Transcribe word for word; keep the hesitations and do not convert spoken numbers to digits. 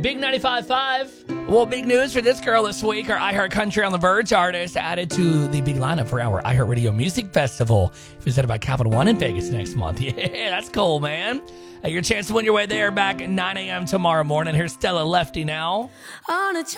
Big ninety-five point five. Well, big news for this girl this week. Our iHeart Country on the Verge artist added to the big lineup for our iHeartRadio Music Festival, presented by Capital One in Vegas next month. Yeah, that's cool, man. Uh, your chance to win your way there back at nine a.m. tomorrow morning. Here's Stella Lefty now. On a